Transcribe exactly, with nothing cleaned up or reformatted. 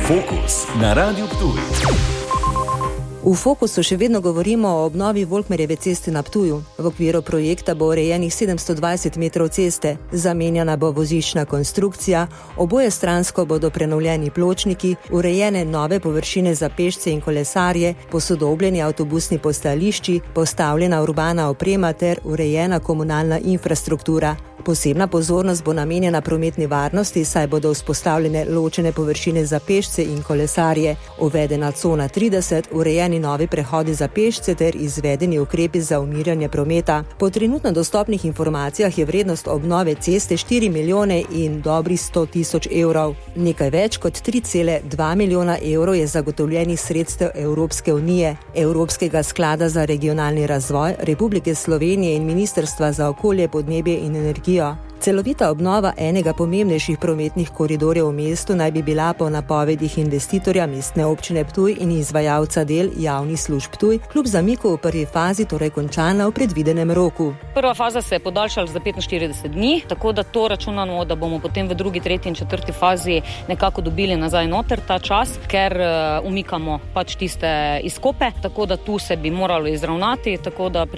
Fokus na Radiu Ptuj. V Fokusu še vedno govorimo o obnovi Volkmerjeve ceste na Ptuju. V okviru projekta bo urejenih sedemsto dvajset metrov ceste, zamenjana bo voziščna konstrukcija, oboje stransko bodo prenovljeni pločniki, urejene nove površine za pešce in kolesarje, posodobljeni avtobusni postajališči, postavljena urbana oprema ter urejena komunalna infrastruktura. Posebna pozornost bo namenjena prometni varnosti, saj bodo vzpostavljene ločene površine za pešce in kolesarje, uvedena cona trideset, urejeni novi prehodi za pešce ter izvedeni ukrepi za umirjanje prometa. Po trenutno dostopnih informacijah je vrednost obnove ceste štiri milijone in dobrih sto tisoč evrov. Nekaj več kot tri cela dva milijona evrov je zagotovljenih sredstev Evropske unije, Evropskega sklada za regionalni razvoj, Republike Slovenije in Ministrstva za okolje, podnebje in energijo. Celovita obnova enega pomembnejših prometnih koridorjev v mestu naj bi bila po napovedih investitorja Mestne občine Ptuj in izvajalca del javnih služb Ptuj kljub zamiku v prvi fazi torej končana v predvidenem roku. Prva faza se je podaljšala za petinštirideset dni, tako da to računamo, da bomo potem v drugi, tretji in četrti fazi nekako dobili nazaj noter ta čas, ker umikamo pač tiste izkope, tako da tu se bi moralo izravnati, tako da